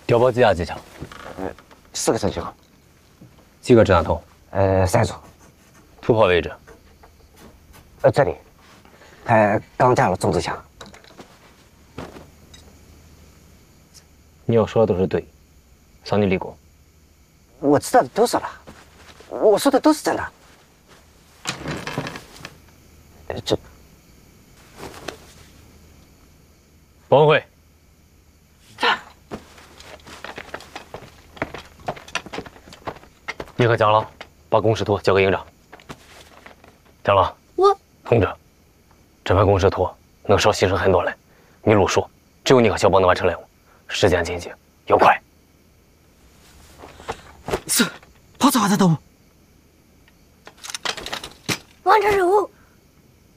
碉堡挤压技巧 4个成就， 几个指南头 3组。 突破位置这里，他刚加了种子墙。 你要说的都是对，桑尼立功。 我知道的都是了，我说的都是真的。这保温会。你和蒋老把公示图交给营长。蒋老，同志，这份公示图能少牺牲很多嘞。你路数，只有你和小宝能完成任务，时间紧急，要快。 是，跑早晚的动物。